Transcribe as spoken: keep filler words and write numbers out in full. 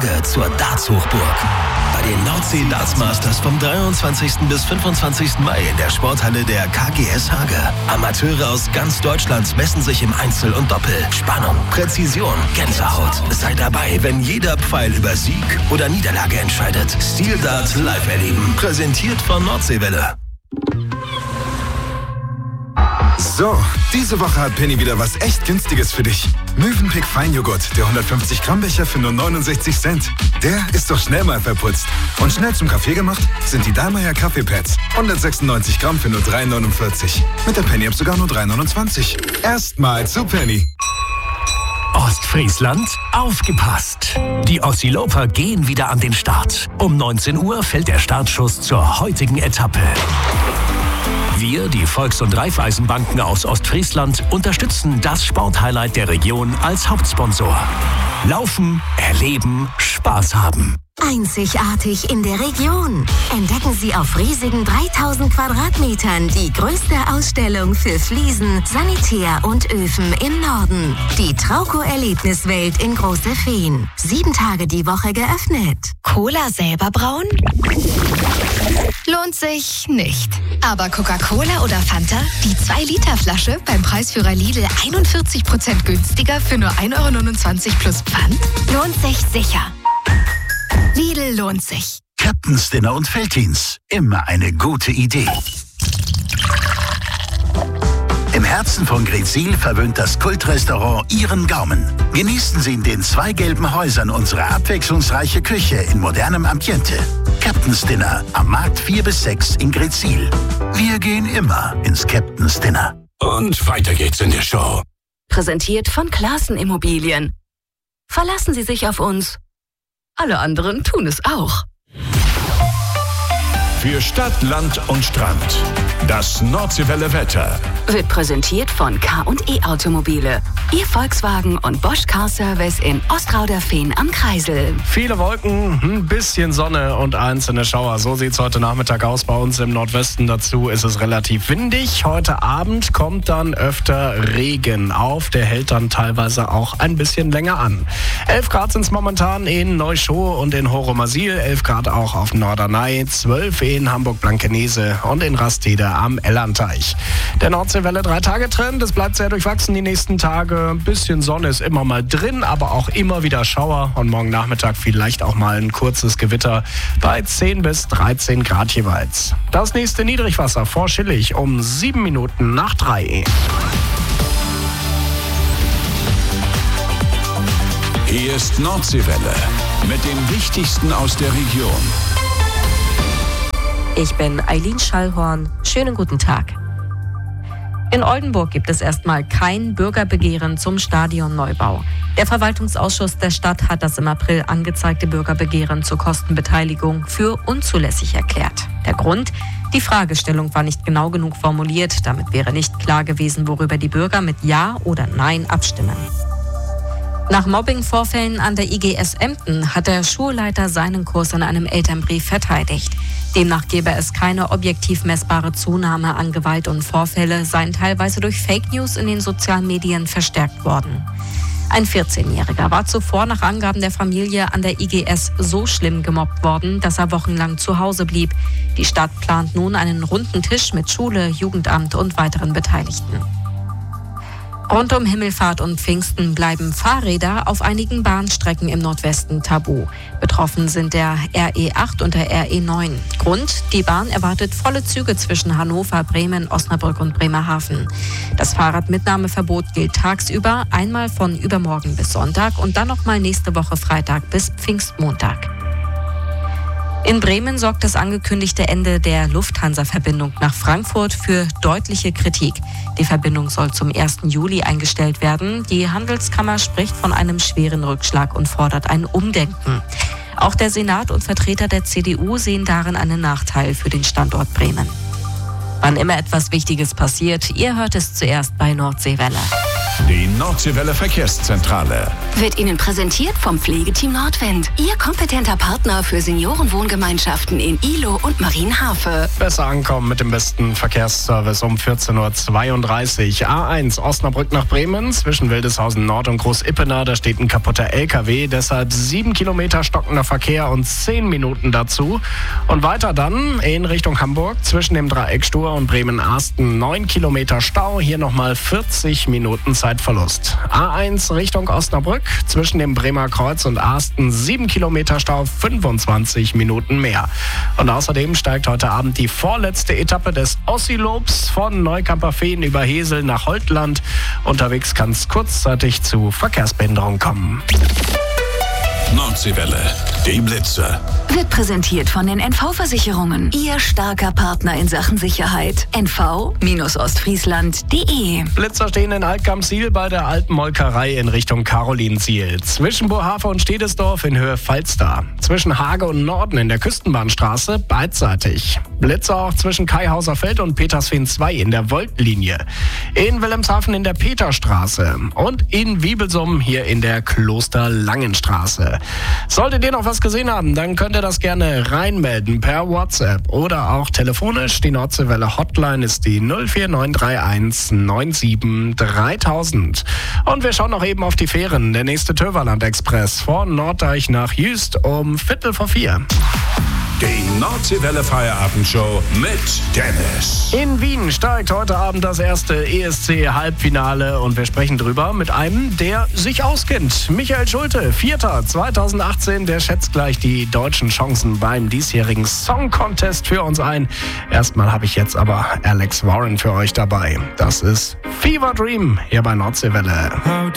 Hage zur Darts-Hochburg. Bei den Nordsee Darts Masters vom dreiundzwanzigsten bis fünfundzwanzigsten Mai in der Sporthalle der K G S Hage. Amateure aus ganz Deutschland messen sich im Einzel und Doppel. Spannung, Präzision, Gänsehaut. Sei dabei, wenn jeder Pfeil über Sieg oder Niederlage entscheidet. Steel Dart live erleben. Präsentiert von Nordseewelle. So, diese Woche hat Penny wieder was echt Günstiges für dich. Mövenpick Feinjoghurt, der hundertfünfzig Gramm Becher für nur neunundsechzig Cent. Der ist doch schnell mal verputzt. Und schnell zum Kaffee gemacht sind die Dallmayr Kaffeepads. hundertsechsundneunzig Gramm für nur drei neunundvierzig. Mit der Penny App sogar nur drei neunundzwanzig. Erstmal zu Penny. Ostfriesland, aufgepasst! Die Ossiloper gehen wieder an den Start. Um neunzehn Uhr fällt der Startschuss zur heutigen Etappe. Wir, die Volks- und Raiffeisenbanken aus Ostfriesland, unterstützen das Sporthighlight der Region als Hauptsponsor. Laufen, erleben, Spaß haben. Einzigartig in der Region. Entdecken Sie auf riesigen dreitausend Quadratmetern die größte Ausstellung für Fliesen, Sanitär und Öfen im Norden. Die Trauco-Erlebniswelt in Große Feen. Sieben Tage die Woche geöffnet. Cola selber brauen? Lohnt sich nicht. Aber Coca-Cola oder Fanta? Die zwei Liter Flasche beim Preisführer Lidl einundvierzig Prozent günstiger für nur ein Euro neunundzwanzig plus Pfand? Lohnt sich sicher. Lidl lohnt sich. Captain's Dinner und Veltins. Immer eine gute Idee. Im Herzen von Greetsiel verwöhnt das Kultrestaurant Ihren Gaumen. Genießen Sie in den zwei gelben Häusern unsere abwechslungsreiche Küche in modernem Ambiente. Captain's Dinner am Markt vier bis sechs in Greetsiel. Wir gehen immer ins Captain's Dinner. Und weiter geht's in der Show. Präsentiert von Classen Immobilien. Verlassen Sie sich auf uns. Alle anderen tun es auch. Für Stadt, Land und Strand. Das Nordseewelle Wetter. Wird präsentiert von K und E Automobile. Ihr Volkswagen und Bosch Car Service in Ostrauderfehn am Kreisel. Viele Wolken, ein bisschen Sonne und einzelne Schauer. So sieht es heute Nachmittag aus bei uns im Nordwesten. Dazu ist es relativ windig. Heute Abend kommt dann öfter Regen auf. Der hält dann teilweise auch ein bisschen länger an. elf Grad sind es momentan in Neuschow und in Horomasil. elf Grad auch auf Norderney. zwölf in Hamburg-Blankenese und in Rastede am Ellerteich. Der Nordseewelle drei Tage Trend. Es bleibt sehr durchwachsen die nächsten Tage. Ein bisschen Sonne ist immer mal drin, aber auch immer wieder Schauer. Und morgen Nachmittag vielleicht auch mal ein kurzes Gewitter bei zehn bis dreizehn Grad jeweils. Das nächste Niedrigwasser vor Schillig um sieben Minuten nach drei. Hier ist Nordseewelle mit dem Wichtigsten aus der Region. Ich bin Eileen Schallhorn. Schönen guten Tag. In Oldenburg gibt es erstmal kein Bürgerbegehren zum Stadionneubau. Der Verwaltungsausschuss der Stadt hat das im April angezeigte Bürgerbegehren zur Kostenbeteiligung für unzulässig erklärt. Der Grund? Die Fragestellung war nicht genau genug formuliert. Damit wäre nicht klar gewesen, worüber die Bürger mit Ja oder Nein abstimmen. Nach Mobbing-Vorfällen an der I G S Emden hat der Schulleiter seinen Kurs in einem Elternbrief verteidigt. Demnach gebe es keine objektiv messbare Zunahme an Gewalt und Vorfälle, seien teilweise durch Fake News in den sozialen Medien verstärkt worden. Ein vierzehnjähriger war zuvor nach Angaben der Familie an der I G S so schlimm gemobbt worden, dass er wochenlang zu Hause blieb. Die Stadt plant nun einen runden Tisch mit Schule, Jugendamt und weiteren Beteiligten. Rund um Himmelfahrt und Pfingsten bleiben Fahrräder auf einigen Bahnstrecken im Nordwesten tabu. Betroffen sind der R E acht und der R E neun. Grund: die Bahn erwartet volle Züge zwischen Hannover, Bremen, Osnabrück und Bremerhaven. Das Fahrradmitnahmeverbot gilt tagsüber, einmal von übermorgen bis Sonntag und dann nochmal nächste Woche Freitag bis Pfingstmontag. In Bremen sorgt das angekündigte Ende der Lufthansa-Verbindung nach Frankfurt für deutliche Kritik. Die Verbindung soll zum ersten Juli eingestellt werden. Die Handelskammer spricht von einem schweren Rückschlag und fordert ein Umdenken. Auch der Senat und Vertreter der C D U sehen darin einen Nachteil für den Standort Bremen. Wann immer etwas Wichtiges passiert, ihr hört es zuerst bei Nordseewelle. Die Nordseewelle Verkehrszentrale. Wird Ihnen präsentiert vom Pflegeteam Nordwind. Ihr kompetenter Partner für Seniorenwohngemeinschaften in Ihlow und Marienhafe. Besser ankommen mit dem besten Verkehrsservice um vierzehn Uhr zweiunddreißig. A eins Osnabrück nach Bremen zwischen Wildeshausen Nord und Groß-Ippener. Da steht ein kaputter L K W. Deshalb sieben Kilometer stockender Verkehr und zehn Minuten dazu. Und weiter dann in Richtung Hamburg zwischen dem Dreieck Stur und Bremen-Arsten. neun Kilometer Stau. Hier nochmal vierzig Minuten Zeitverlust. A eins Richtung Osnabrück zwischen dem Bremer Kreuz und Arsten. sieben Kilometer Stau, fünfundzwanzig Minuten mehr. Und außerdem steigt heute Abend die vorletzte Etappe des Ossilobs von Neukamper Fehn über Hesel nach Holtland. Unterwegs kann es kurzzeitig zu Verkehrsbehinderung kommen. Nordseewelle, die Blitzer. Wird präsentiert von den N V-Versicherungen. Ihr starker Partner in Sachen Sicherheit. N V Ostfriesland punkt de. Blitzer stehen in Altkamp-Siel bei der alten Molkerei in Richtung Karolinsiel. Zwischen Bohafe und Stedesdorf in Höhe Falster. Zwischen Hage und Norden in der Küstenbahnstraße beidseitig. Blitzer auch zwischen Kaihauserfeld und Petersfehn zwei in der Voltlinie. In Wilhelmshaven in der Peterstraße. Und in Wiebelsum hier in der Klosterlangenstraße. Solltet ihr noch was gesehen haben, dann könnt ihr das gerne reinmelden per WhatsApp oder auch telefonisch. Die Nordseewelle Hotline ist die null vier neun drei eins neun sieben dreitausend. Und wir schauen noch eben auf die Fähren. Der nächste Töverland-Express von Norddeich nach Jüst um Viertel vor vier. Die Nordseewelle Feierabendshow mit Dennis. In Wien steigt heute Abend das erste E S C-Halbfinale und wir sprechen drüber mit einem, der sich auskennt. Michael Schulte, Vierter zweitausendachtzehn, der schätzt gleich die deutschen Chancen beim diesjährigen Song Contest für uns ein. Erstmal habe ich jetzt aber Alex Warren für euch dabei. Das ist Fever Dream hier bei Nordseewelle.